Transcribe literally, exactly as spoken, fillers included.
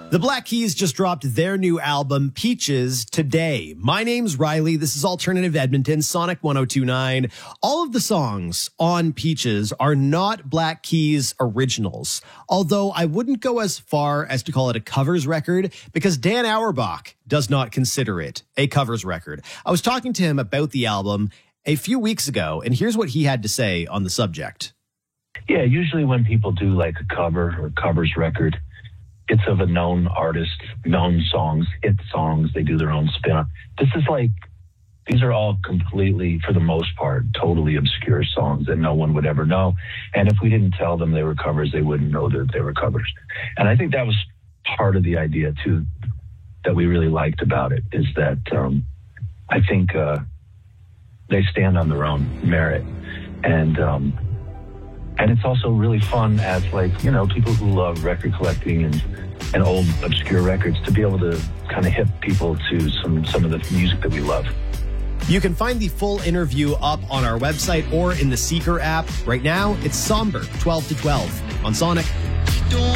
The Black Keys just dropped their new album, Peaches, today. My name's Riley. This is Alternative Edmonton, Sonic one oh two point nine. All of the songs on Peaches are not Black Keys originals, although I wouldn't go as far as to call it a covers record because Dan Auerbach does not consider it a covers record. I was talking to him about the album a few weeks ago, and here's what he had to say on the subject. Yeah, usually when people do like a cover or covers record, it's of a known artist, known songs, hit songs. They do their own spin on. This is like, these are all completely, for the most part, totally obscure songs that no one would ever know. And if we didn't tell them they were covers, they wouldn't know that they were covers. And I think that was part of the idea, too, that we really liked about it, is that um, I think uh, they stand on their own merit. And um, and it's also really fun as, like, you know, people who love record collecting and, and old obscure records to be able to kind of hip people to some, some of the music that we love. You can find the full interview up on our website or in the Seeker app. Right now, it's Somber, twelve to twelve on Sonic.